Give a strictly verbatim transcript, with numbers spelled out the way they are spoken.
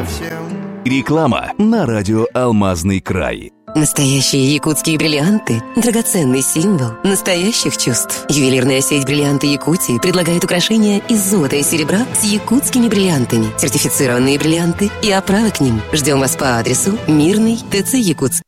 совсем. Реклама на радио «Алмазный край». Настоящие якутские бриллианты – драгоценный символ настоящих чувств. Ювелирная сеть «Бриллианты Якутии» предлагает украшения из золота и серебра с якутскими бриллиантами, сертифицированные бриллианты и оправы к ним. Ждем вас по адресу Мирный, ТЦ Якутск.